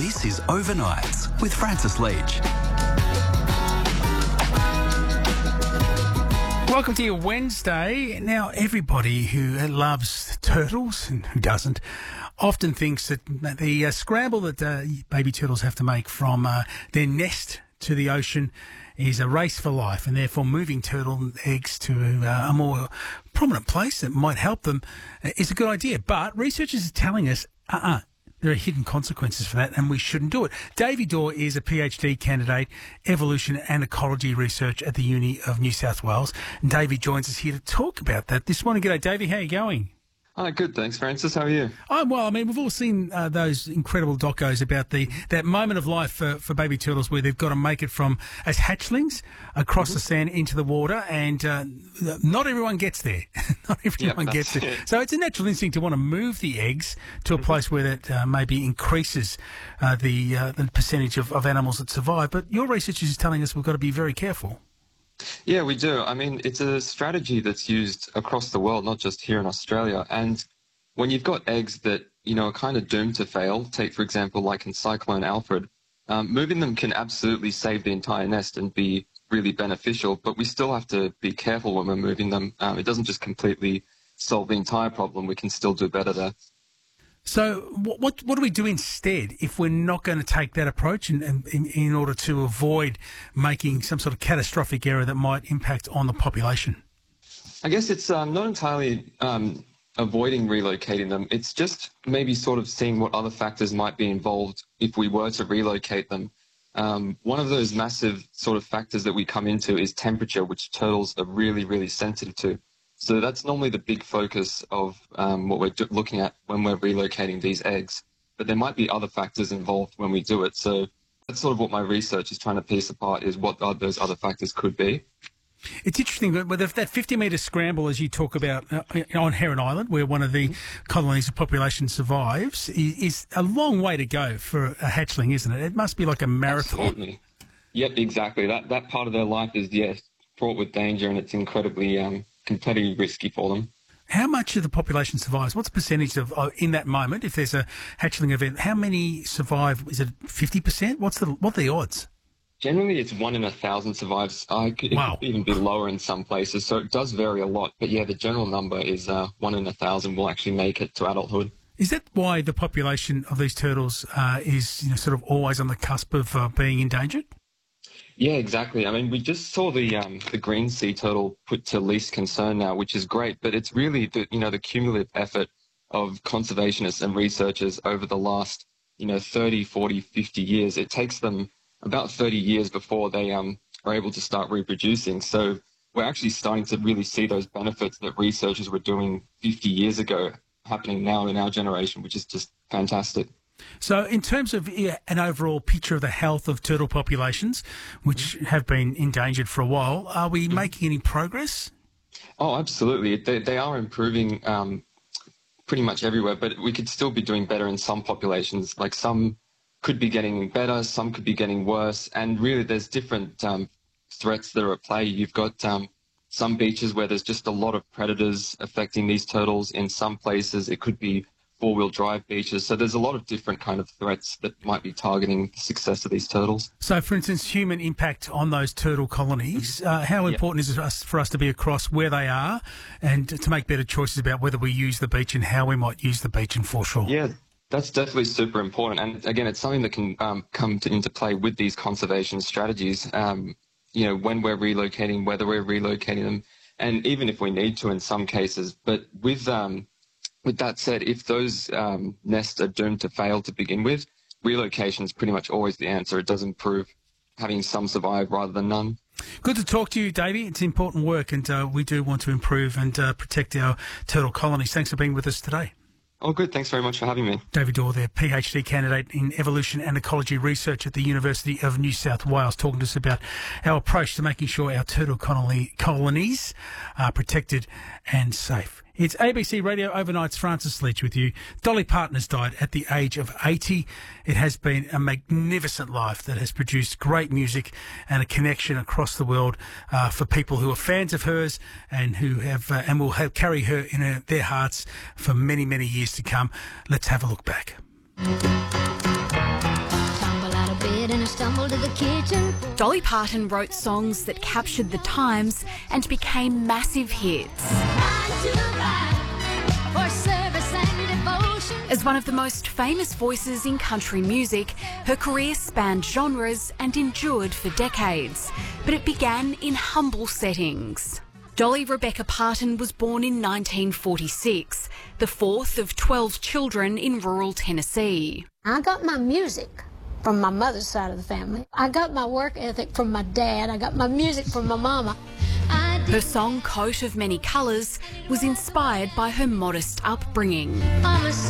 This is Overnights with Francis Leach. Welcome to your Wednesday. Now, everybody who loves turtles, and who doesn't, often thinks that the scramble that baby turtles have to make from their nest to the ocean is a race for life, and therefore moving turtle eggs to a more prominent place that might help them is a good idea. But researchers are telling us, there are hidden consequences for that, and we shouldn't do it. Davey Dorr is a PhD candidate, evolution and ecology research at the Uni of New South Wales. And Davey joins us here to talk about that this morning. G'day, Davey. How are you going? Good, thanks, Francis. How are you? Well, I mean, we've all seen those incredible docos about that moment of life for baby turtles where they've got to make it from as hatchlings across the sand into the water, and not everyone gets there. Not everyone gets there. So it's a natural instinct to want to move the eggs to a place where that maybe increases the percentage of animals that survive. But your research is telling us we've got to be very careful. Yeah, we do. I mean, it's a strategy that's used across the world, not just here in Australia. And when you've got eggs that, are kind of doomed to fail, take, for example, like in Cyclone Alfred, moving them can absolutely save the entire nest and be really beneficial, but we still have to be careful when we're moving them. It doesn't just completely solve the entire problem. We can still do better there. So what do we do instead if we're not going to take that approach in order to avoid making some sort of catastrophic error that might impact on the population? I guess it's not entirely avoiding relocating them. It's just maybe sort of seeing what other factors might be involved if we were to relocate them. One of those massive sort of factors that we come into is temperature, which turtles are really, really sensitive to. So that's normally the big focus of what we're looking at when we're relocating these eggs. But there might be other factors involved when we do it. So that's sort of what my research is trying to piece apart, is what those other factors could be. It's interesting that that 50-metre scramble, as you talk about on Heron Island, where one of the colonies of population survives, is a long way to go for a hatchling, isn't it? It must be like a marathon. Absolutely. Yep, exactly. That part of their life is, fraught with danger, and it's incredibly risky for them. How much of the population survives? What's the percentage of in that moment, if there's a hatchling event, how many survive? Is it 50%? What are the odds? Generally, it's 1 in 1,000 survives. It could even be lower in some places, so it does vary a lot. But yeah, the general number is 1 in 1,000 will actually make it to adulthood. Is that why the population of these turtles is sort of always on the cusp of being endangered? Yeah, exactly. I mean, we just saw the green sea turtle put to least concern now, which is great. But it's really the cumulative effort of conservationists and researchers over the last 30, 40, 50 years. It takes them about 30 years before they are able to start reproducing. So we're actually starting to really see those benefits that researchers were doing 50 years ago happening now in our generation, which is just fantastic. So in terms of an overall picture of the health of turtle populations, which have been endangered for a while, are we making any progress? Oh, absolutely. They are improving pretty much everywhere, but we could still be doing better in some populations. Like some could be getting better, some could be getting worse, and really there's different threats that are at play. You've got some beaches where there's just a lot of predators affecting these turtles. In some places it could be four-wheel drive beaches. So there's a lot of different kind of threats that might be targeting the success of these turtles. So, for instance, human impact on those turtle colonies, how important is it for us to be across where they are and to make better choices about whether we use the beach and how we might use the beach and foreshore? Yeah, that's definitely super important. And again, it's something that can come into play with these conservation strategies, when we're relocating, whether we're relocating them, and even if we need to in some cases. But with that said, if those nests are doomed to fail to begin with, relocation is pretty much always the answer. It does improve having some survive rather than none. Good to talk to you, Davey. It's important work, and we do want to improve and protect our turtle colonies. Thanks for being with us today. Oh, good. Thanks very much for having me. Davey Dorr there, PhD candidate in evolution and ecology research at the University of New South Wales, talking to us about our approach to making sure our turtle colonies are protected and safe. It's ABC Radio Overnight's Francis Leach with you. Dolly Parton has died at the age of 80. It has been a magnificent life that has produced great music and a connection across the world for people who are fans of hers and who have and will carry her in their hearts for many, many years to come. Let's have a look back. stumble to the kitchen. Dolly Parton wrote songs that captured the times and became massive hits. For service and devotion. As one of the most famous voices in country music, her career spanned genres and endured for decades, but it began in humble settings. Dolly Rebecca Parton was born in 1946, the fourth of 12 children in rural Tennessee. I got my music from my mother's side of the family. I got my work ethic from my dad. I got my music from my mama. Her song Coat of Many Colours was inspired by her modest upbringing. I'm a